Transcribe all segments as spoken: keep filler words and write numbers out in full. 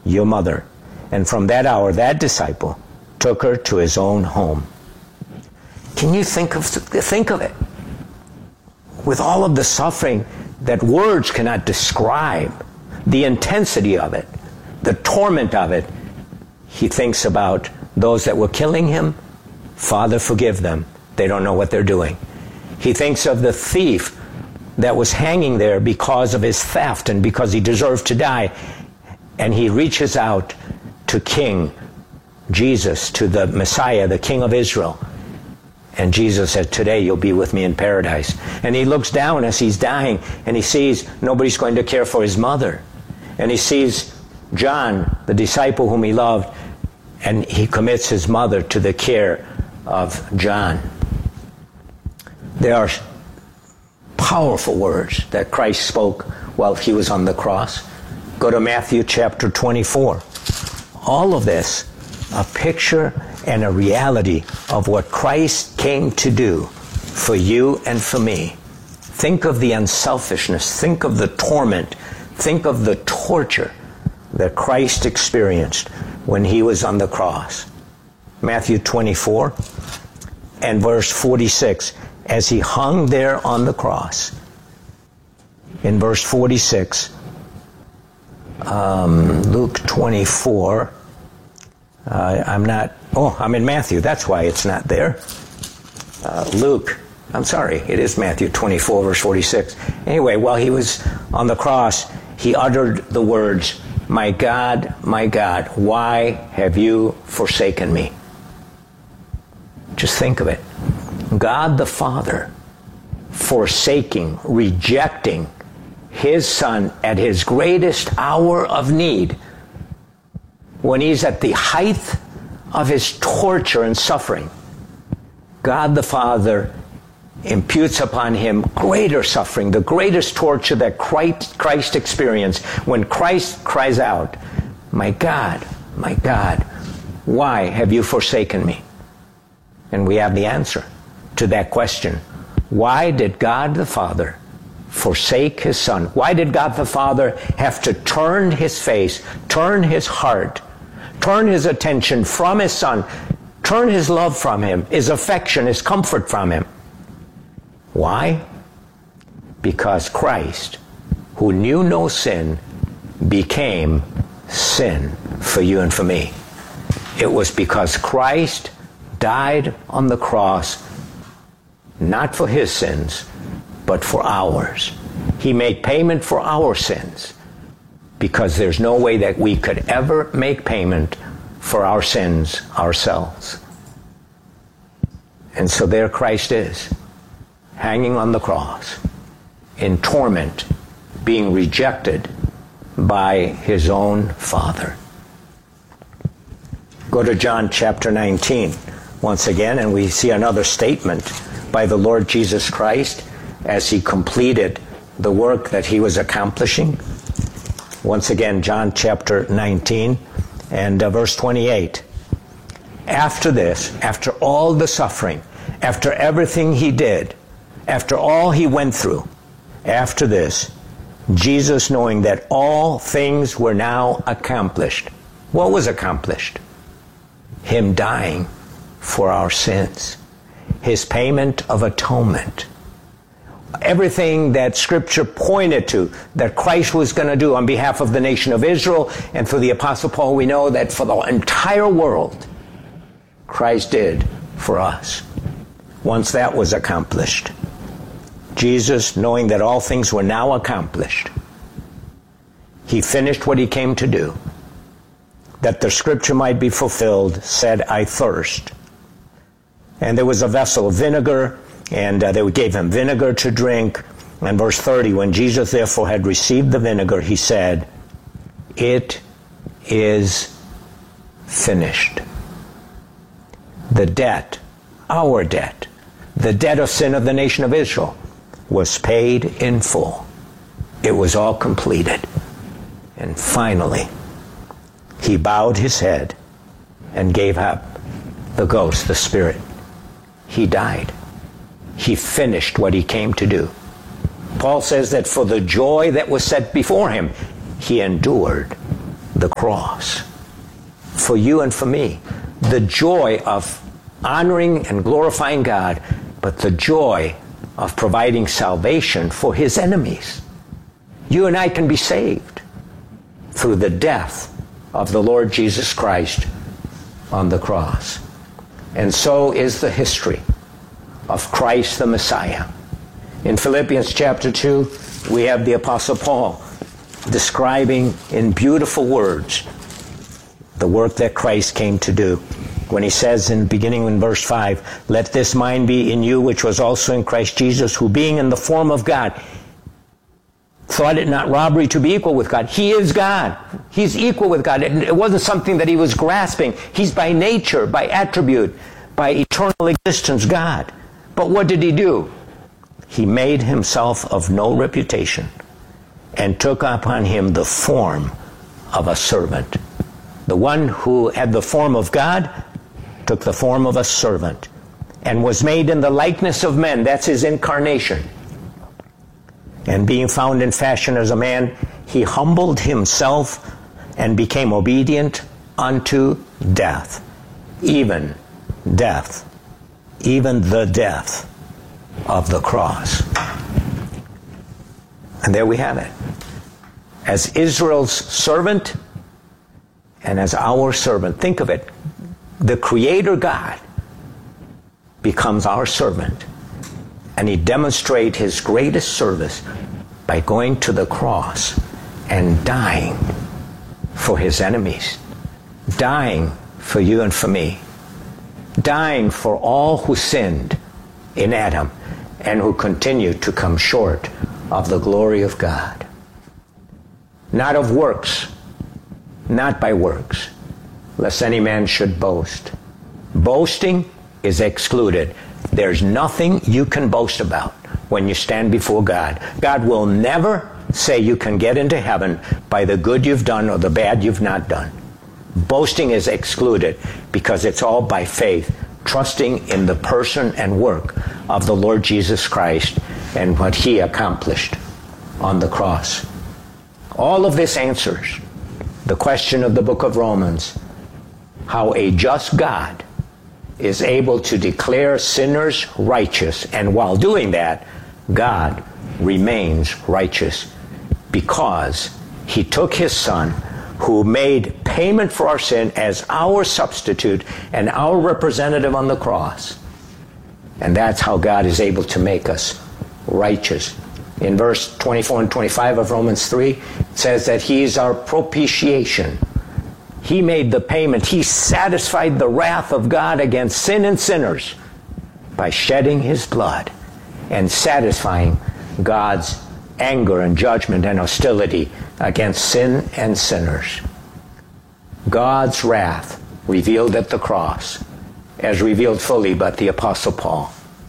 your mother. And from that hour, that disciple took her to his own home. Can you think of, think of it? With all of the suffering that words cannot describe, the intensity of it, the torment of it, he thinks about those that were killing him. Father, forgive them. They don't know what they're doing. He thinks of the thief that was hanging there because of his theft and because he deserved to die. And he reaches out to King Jesus, to the Messiah, the King of Israel. And Jesus said, today you'll be with me in paradise. And he looks down as he's dying, and he sees nobody's going to care for his mother. And he sees John, the disciple whom he loved, and he commits his mother to the care of John. There are powerful words that Christ spoke while he was on the cross. Go to Matthew chapter twenty-four. All of this, a picture and a reality of what Christ came to do for you and for me. Think of the unselfishness. Think of the torment. Think of the torture that Christ experienced when he was on the cross. Matthew twenty-four and verse forty-six. As he hung there on the cross, in verse forty-six, um, Luke twenty-four, uh, I'm not, oh, I'm in Matthew, that's why it's not there. Uh, Luke, I'm sorry, it is Matthew twenty-four, verse forty-six. Anyway, while he was on the cross, he uttered the words, my God, my God, why have you forsaken me? Just think of it. God the Father forsaking, rejecting his Son at his greatest hour of need, when he's at the height of his torture and suffering. God the Father imputes upon him greater suffering, the greatest torture that Christ, Christ experienced, when Christ cries out, my God, my God, why have you forsaken me? And we have the answer to that question. Why did God the Father forsake his Son? Why did God the Father have to turn his face, turn his heart, turn his attention from his Son, turn his love from him, his affection, his comfort from him? Why? Because Christ, who knew no sin, became sin for you and for me. It was because Christ died on the cross, not for his sins, but for ours. He made payment for our sins, because there's no way that we could ever make payment for our sins ourselves. And so there Christ is, hanging on the cross, in torment, being rejected by his own Father. Go to John chapter nineteen once again, and we see another statement by the Lord Jesus Christ as he completed the work that he was accomplishing. Once again, John chapter nineteen and uh, verse twenty-eight. After this, after all the suffering, after everything he did, after all he went through, after this, Jesus, knowing that all things were now accomplished. What was accomplished? Him dying for our sins. His payment of atonement. Everything that Scripture pointed to that Christ was going to do on behalf of the nation of Israel, and for the Apostle Paul, we know that for the entire world, Christ did for us. Once that was accomplished, Jesus, knowing that all things were now accomplished, he finished what he came to do, that the Scripture might be fulfilled, said, I thirst. And there was a vessel of vinegar, and uh, they gave him vinegar to drink. And verse thirty, when Jesus therefore had received the vinegar, he said, it is finished. The debt, our debt, the debt of sin of the nation of Israel, was paid in full. It was all completed. And finally, he bowed his head and gave up the ghost, the spirit. He died. He finished what he came to do. Paul says that for the joy that was set before him, he endured the the cross for you and for me. The joy of honoring and glorifying God, but the joy of providing salvation for his enemies. You and I can be saved through the death of the Lord Jesus Christ on the cross. And so is the history of Christ the Messiah. In Philippians chapter two, we have the Apostle Paul describing in beautiful words the work that Christ came to do. When he says in beginning in verse five, let this mind be in you which was also in Christ Jesus, who being in the form of God, thought it not robbery to be equal with God. He is God. He's equal with God. It wasn't something that he was grasping. He's by nature, by attribute, by eternal existence, God. But what did he do? He made himself of no reputation and took upon him the form of a servant. The one who had the form of God took the form of a servant and was made in the likeness of men. That's his incarnation. And being found in fashion as a man, he humbled himself and became obedient unto death, even death, even the death of the cross. And there we have it. As Israel's servant and as our servant, think of it. The Creator God becomes our servant, and he demonstrates his greatest service by going to the cross and dying for his enemies, dying for you and for me, dying for all who sinned in Adam and who continue to come short of the glory of God. Not of works, not by works, lest any man should boast. Boasting is excluded. There's nothing you can boast about when you stand before God. God will never say you can get into heaven by the good you've done or the bad you've not done. Boasting is excluded because it's all by faith, trusting in the person and work of the Lord Jesus Christ and what he accomplished on the cross. All of this answers the question of the book of Romans, how a just God is able to declare sinners righteous, and while doing that, God remains righteous because he took his Son, who made payment for our sin as our substitute and our representative on the cross. And that's how God is able to make us righteous. In verse twenty-four and twenty-five of Romans three, it says that he is our propitiation. He made the payment. He satisfied the wrath of God against sin and sinners by shedding his blood and satisfying God's anger and judgment and hostility against sin and sinners. God's wrath revealed at the cross, as revealed fully by the Apostle Paul.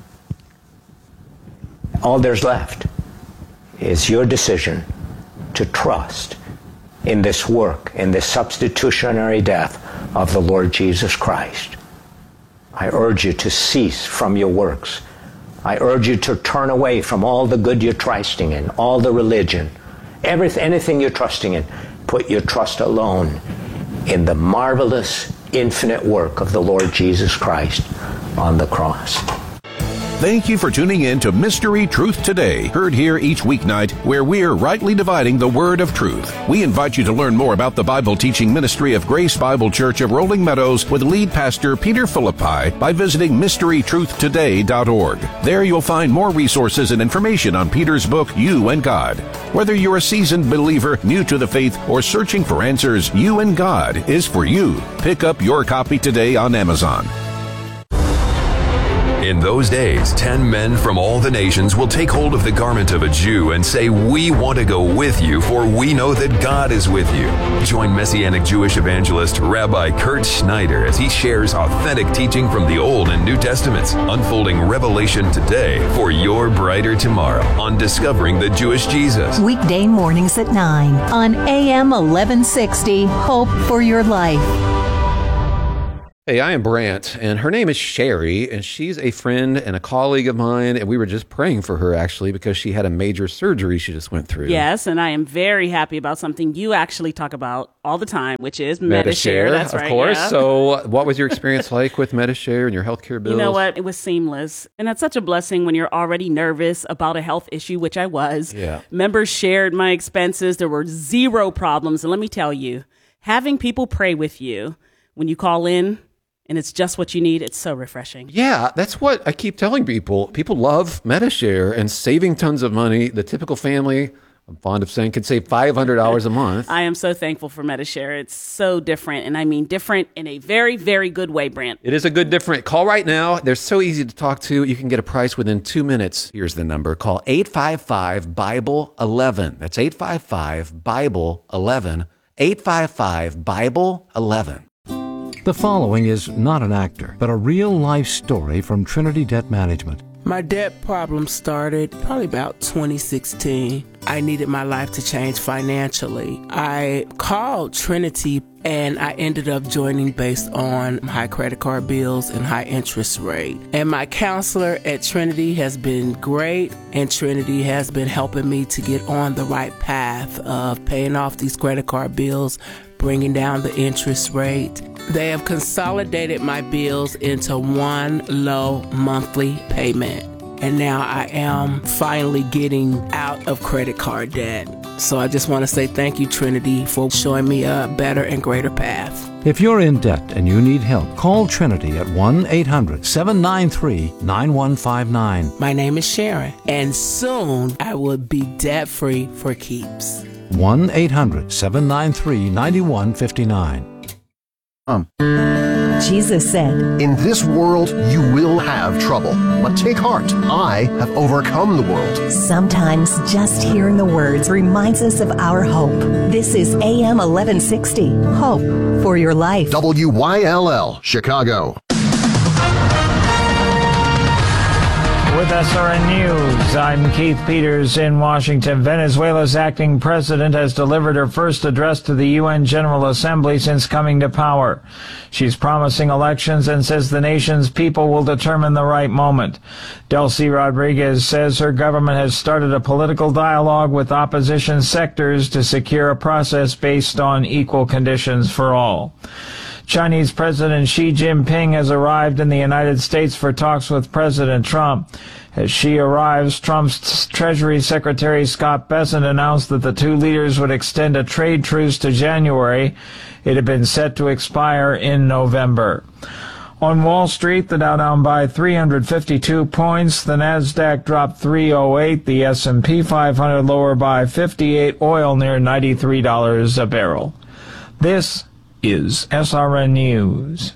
All there's left is your decision to trust in this work, in this substitutionary death of the Lord Jesus Christ. I urge you to cease from your works. I urge you to turn away from all the good you're trusting in, all the religion, everything, anything you're trusting in. Put your trust alone in the marvelous, infinite work of the Lord Jesus Christ on the cross. Thank you for tuning in to Mystery Truth Today, heard here each weeknight, where we're rightly dividing the word of truth. We invite you to learn more about the Bible teaching ministry of Grace Bible Church of Rolling Meadows with lead pastor Peter Philippi by visiting mystery truth today dot org. There you'll find more resources and information on Peter's book, You and God. Whether you're a seasoned believer, new to the faith, or searching for answers, You and God is for you. Pick up your copy today on Amazon. In those days, ten men from all the nations will take hold of the garment of a Jew and say, "We want to go with you, for we know that God is with you." Join Messianic Jewish evangelist Rabbi Kurt Schneider as he shares authentic teaching from the Old and New Testaments, unfolding revelation today for your brighter tomorrow on Discovering the Jewish Jesus. Weekday mornings at nine on A M eleven sixty, Hope for Your Life. Hey, I am Brant, and her name is Sherry, and she's a friend and a colleague of mine, and we were just praying for her, actually, because she had a major surgery she just went through. Yes, and I am very happy about something you actually talk about all the time, which is Medi-Share. That's of right, course. yeah. So what was your experience like with Medi-Share and your healthcare bills? You know what? It was seamless. And that's such a blessing when you're already nervous about a health issue, which I was. Yeah. Members shared my expenses. There were zero problems. And let me tell you, having people pray with you when you call in, and it's just what you need, it's so refreshing. Yeah, that's what I keep telling people. People love Medi-Share and saving tons of money. The typical family, I'm fond of saying, could save five hundred dollars a month. I am so thankful for Medi-Share. It's so different, and I mean different in a very, very good way, Brant. It is a good different. Call right now. They're so easy to talk to. You can get a price within two minutes. Here's the number. Call eight five five, Bible eleven. That's eight five five, Bible eleven. eight five five, Bible eleven. The following is not an actor, but a real-life story from Trinity Debt Management. My debt problem started probably about twenty sixteen. I needed my life to change financially. I called Trinity and I ended up joining based on high credit card bills and high interest rate. And my counselor at Trinity has been great, and Trinity has been helping me to get on the right path of paying off these credit card bills, bringing down the interest rate. They have consolidated my bills into one low monthly payment. And now I am finally getting out of credit card debt. So I just want to say thank you, Trinity, for showing me a better and greater path. If you're in debt and you need help, call Trinity at one eight hundred, seven nine three, nine one five nine. My name is Sharon, and soon I will be debt-free for keeps. one eight hundred, seven nine three, nine one five nine. Um. Jesus said, In this world you will have trouble, but take heart. I have overcome the world. Sometimes just hearing the words reminds us of our hope. This is A M eleven sixty, Hope for Your Life. W Y L L, Chicago. With S R N News, I'm Keith Peters in Washington. Venezuela's acting president has delivered her first address to the U N General Assembly since coming to power. She's promising elections and says the nation's people will determine the right moment. Delcy Rodriguez says her government has started a political dialogue with opposition sectors to secure a process based on equal conditions for all. Chinese President Xi Jinping has arrived in the United States for talks with President Trump. As Xi arrives, Trump's Treasury Secretary Scott Bessent announced that the two leaders would extend a trade truce to January. It had been set to expire in November. On Wall Street, the Dow down by three hundred fifty-two points, the Nasdaq dropped three oh eight, the S and P five hundred lower by fifty-eight, oil near ninety-three dollars a barrel. This is S R N News.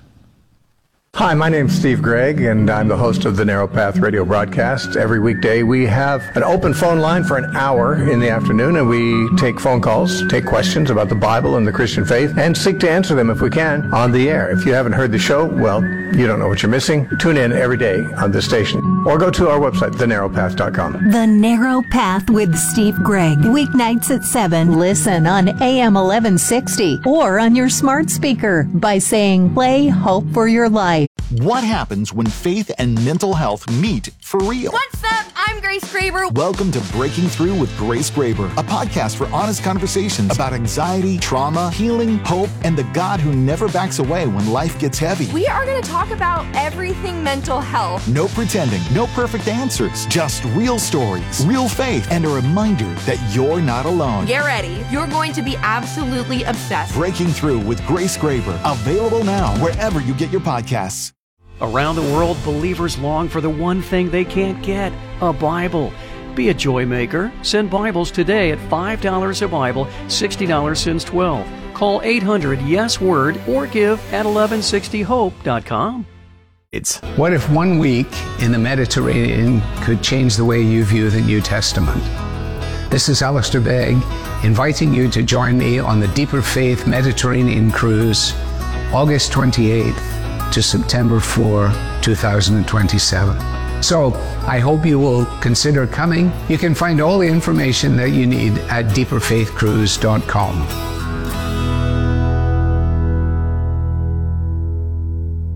Hi, my name's Steve Gregg, and I'm the host of the Narrow Path radio broadcast. Every weekday, we have an open phone line for an hour in the afternoon, and we take phone calls, take questions about the Bible and the Christian faith, and seek to answer them, if we can, on the air. If you haven't heard the show, well, you don't know what you're missing. Tune in every day on this station, or go to our website, the narrow path dot com. The Narrow Path with Steve Gregg. Weeknights at seven. Listen on A M eleven sixty or on your smart speaker by saying, play Hope for Your Life. What happens when faith and mental health meet for real? What's up? I'm Grace Graber. Welcome to Breaking Through with Grace Graber, a podcast for honest conversations about anxiety, trauma, healing, hope, and the God who never backs away when life gets heavy. We are going to talk about everything mental health. No pretending, no perfect answers, just real stories, real faith, and a reminder that you're not alone. Get ready. You're going to be absolutely obsessed. Breaking Through with Grace Graber, available now wherever you get your podcasts. Around the world, believers long for the one thing they can't get, a Bible. Be a joy maker. Send Bibles today at five dollars a Bible, sixty dollars since twelve. Call eight hundred yes word or give at eleven sixty hope dot com. It's what if one week in the Mediterranean could change the way you view the New Testament? This is Alistair Begg, inviting you to join me on the Deeper Faith Mediterranean Cruise, August twenty-eighth to September fourth, two thousand twenty-seven. So I hope you will consider coming. You can find all the information that you need at deeper faith cruise dot com.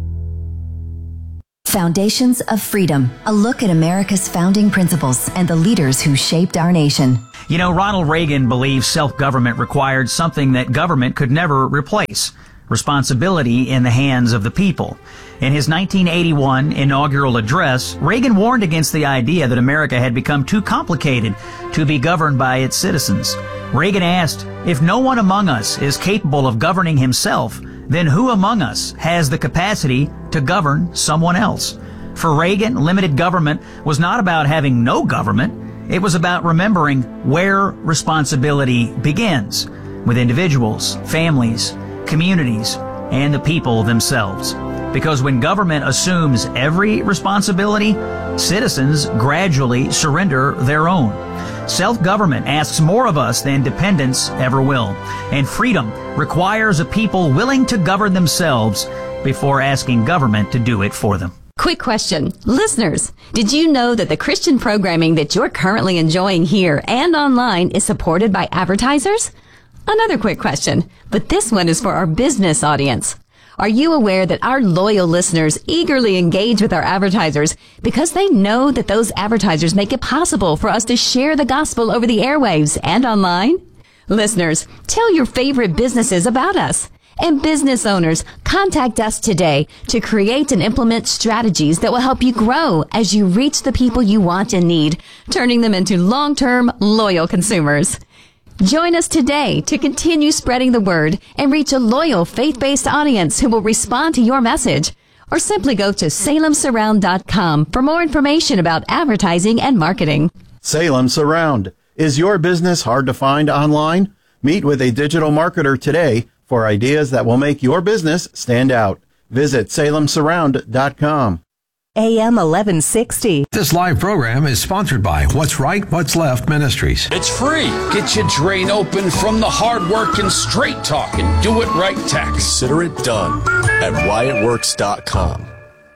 Foundations of Freedom, a look at America's founding principles and the leaders who shaped our nation. You know, Ronald Reagan believed self-government required something that government could never replace: responsibility in the hands of the people. In his nineteen eighty-one inaugural address, Reagan warned against the idea that America had become too complicated to be governed by its citizens. Reagan asked, if no one among us is capable of governing himself, then who among us has the capacity to govern someone else? For Reagan, limited government was not about having no government. It was about remembering where responsibility begins, with individuals, families, communities, and the people themselves. Because when government assumes every responsibility, citizens gradually surrender their own. Self-government asks more of us than dependence ever will. And freedom requires a people willing to govern themselves before asking government to do it for them. Quick question. Listeners, did you know that the Christian programming that you're currently enjoying here and online is supported by advertisers? Another quick question, but this one is for our business audience. Are you aware that our loyal listeners eagerly engage with our advertisers because they know that those advertisers make it possible for us to share the gospel over the airwaves and online? Listeners, tell your favorite businesses about us. And business owners, contact us today to create and implement strategies that will help you grow as you reach the people you want and need, turning them into long-term, loyal consumers. Join us today to continue spreading the word and reach a loyal, faith-based audience who will respond to your message. Or simply go to salem surround dot com for more information about advertising and marketing. Salem Surround. Is your business hard to find online? Meet with a digital marketer today for ideas that will make your business stand out. Visit salem surround dot com. A M eleven sixty. This live program is sponsored by What's Right, What's Left Ministries. It's free. Get your drain open from the hard work and straight talk and do it right tax. Consider it done at why it works dot com.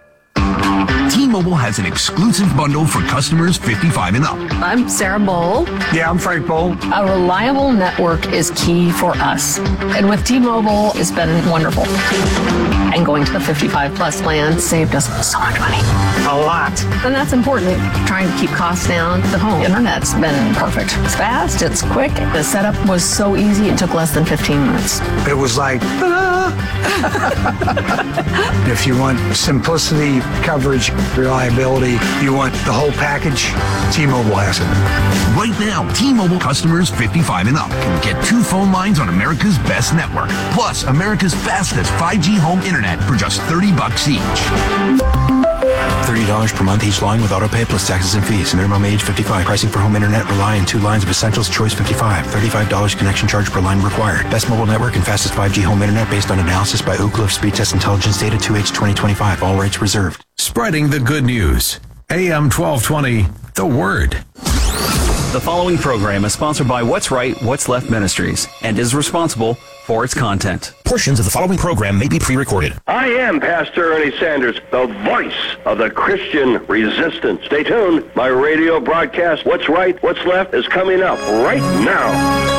T-Mobile has an exclusive bundle for customers fifty-five and up. I'm Sarah Bowl. Yeah, I'm Frank Bowl. A reliable network is key for us. And with T-Mobile, it's been wonderful. And going to the fifty-five plus plan saved us so much money. A lot. And that's important. Trying to keep costs down. The home internet's been perfect. It's fast, it's quick. The setup was so easy, it took less than fifteen minutes. It was like, ah. If you want simplicity, coverage, reliability, you want the whole package, T-Mobile has it. Right now, T-Mobile customers fifty-five and up can get two phone lines on America's best network, plus America's fastest five G home internet for just thirty bucks each. thirty dollars per month each line with autopay plus taxes and fees. Minimum age fifty-five. Pricing for home internet rely on two lines of Essentials Choice fifty-five. thirty-five dollars connection charge per line required. Best mobile network and fastest five G home internet based on analysis by Oak Cliff Speed Test Intelligence Data two H twenty twenty-five. All rights reserved. Spreading the good news. A M twelve twenty, The Word. The following program is sponsored by What's Right, What's Left Ministries and is responsible for its content. Portions of the following program may be pre-recorded. I am Pastor Ernie Sanders, the voice of the Christian resistance. Stay tuned. My radio broadcast, What's Right, What's Left, is coming up right now.